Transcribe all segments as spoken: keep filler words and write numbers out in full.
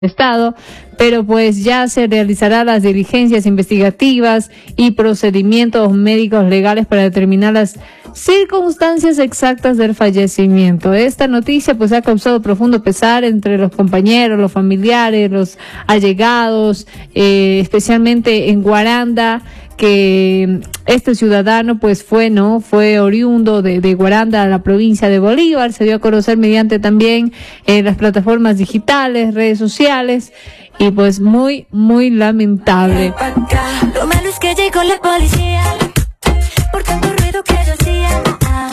Estado, pero pues ya se realizarán las diligencias investigativas y procedimientos médicos legales para determinar las circunstancias exactas del fallecimiento. Esta noticia pues ha causado profundo pesar entre los compañeros, los familiares, los allegados, eh, especialmente en Guaranda, que este ciudadano pues fue, ¿no? Fue oriundo de, de Guaranda, la provincia de Bolívar. Se dio a conocer mediante también eh, las plataformas digitales, redes sociales, y pues muy, muy lamentable. Lo malo es que llegó la policía por tanto ruido que yo hacía.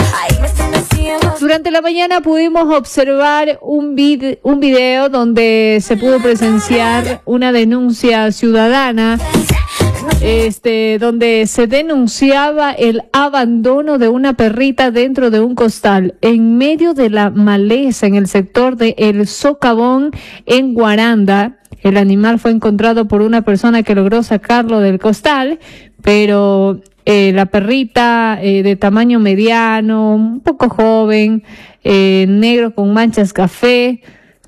Durante la mañana pudimos observar un, vid un video donde se pudo presenciar una denuncia ciudadana, este, donde se denunciaba el abandono de una perrita dentro de un costal en medio de la maleza en el sector de El Socavón en Guaranda. El animal fue encontrado por una persona que logró sacarlo del costal, pero eh, la perrita eh, de tamaño mediano, un poco joven, eh, negro con manchas café,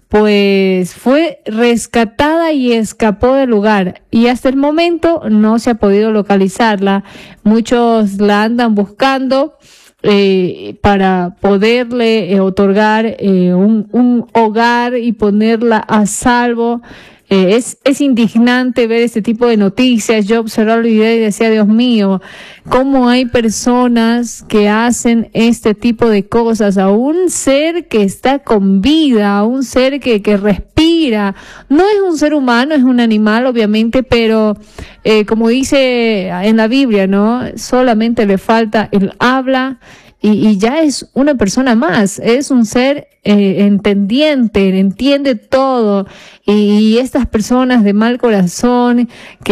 pues fue rescatada y escapó del lugar, y hasta el momento no se ha podido localizarla. Muchos la andan buscando eh, para poderle eh, otorgar eh, un, un hogar y ponerla a salvo. Eh, es, es indignante ver este tipo de noticias. Yo observaba el video y decía, Dios mío, cómo hay personas que hacen este tipo de cosas a un ser que está con vida, a un ser que, que respira. No es un ser humano, es un animal, obviamente, pero eh, como dice en la Biblia, ¿no? Solamente le falta el habla y, y ya es una persona más, es un ser eh, entendiente, entiende todo. Y estas personas de mal corazón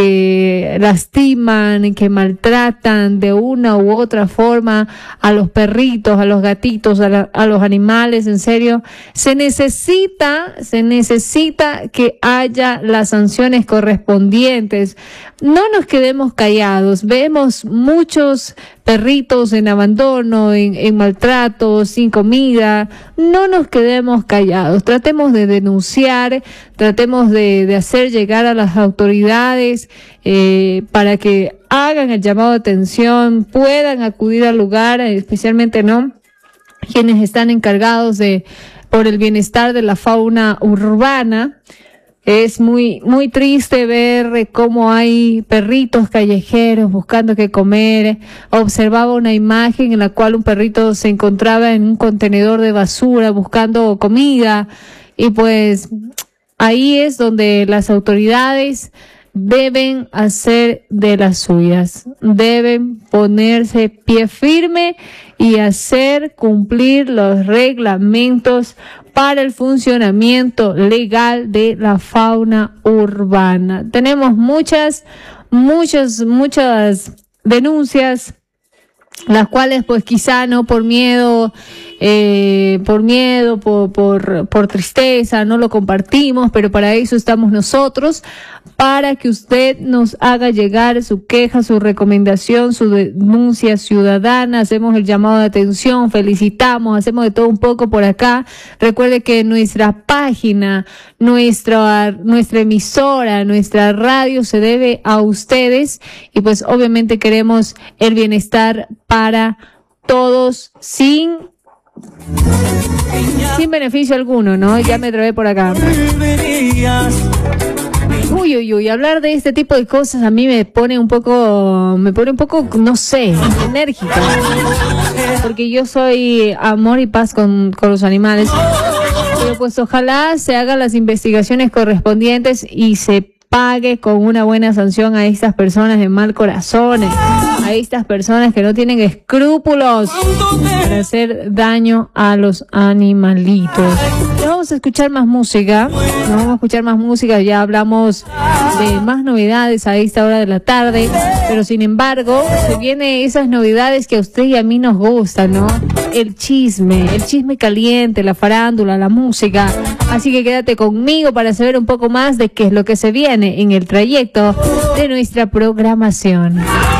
que lastiman, que maltratan de una u otra forma a los perritos, a los gatitos, a, la, a los animales, en serio, se necesita, se necesita que haya las sanciones correspondientes. No nos quedemos callados. Vemos muchos perritos en abandono, en, en maltrato, sin comida. No nos quedemos callados. Tratemos de denunciar, tratemos de, de hacer llegar a las autoridades eh, para que hagan el llamado de atención, puedan acudir al lugar, especialmente, ¿no?, quienes están encargados de por el bienestar de la fauna urbana. Es muy, muy triste ver cómo hay perritos callejeros buscando qué comer. Observaba una imagen en la cual un perrito se encontraba en un contenedor de basura buscando comida, y pues ahí es donde las autoridades deben hacer de las suyas, deben ponerse pie firme y hacer cumplir los reglamentos para el funcionamiento legal de la fauna urbana. Tenemos muchas, muchas, muchas denuncias, las cuales pues quizá no por miedo, eh, por miedo, por, por, por tristeza, no lo compartimos, pero para eso estamos nosotros, para que usted nos haga llegar su queja, su recomendación, su denuncia ciudadana. Hacemos el llamado de atención, felicitamos, hacemos de todo un poco por acá. Recuerde que nuestra página, nuestra, nuestra emisora, nuestra radio se debe a ustedes, y pues obviamente queremos el bienestar para todos sin sin beneficio alguno, ¿no? Ya me trabé por acá. Uy, uy, uy, hablar de este tipo de cosas a mí me pone un poco, me pone un poco, no sé, enérgica, porque yo soy amor y paz con, con los animales. Pero pues ojalá se hagan las investigaciones correspondientes y se pague con una buena sanción a estas personas de mal corazón, a estas personas que no tienen escrúpulos para hacer daño a los animalitos. Vamos a escuchar más música, vamos a escuchar más música, ya hablamos de más novedades a esta hora de la tarde, pero sin embargo, se vienen esas novedades que a usted y a mí nos gustan, ¿no? El chisme, el chisme caliente, la farándula, la música. Así que quédate conmigo para saber un poco más de qué es lo que se viene en el trayecto de nuestra programación.